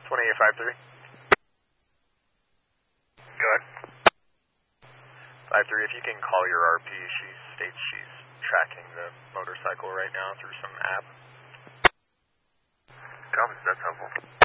2853. Go ahead. 53, if you can call your RP, she states she's tracking the motorcycle right now through some app. Copy, that's helpful.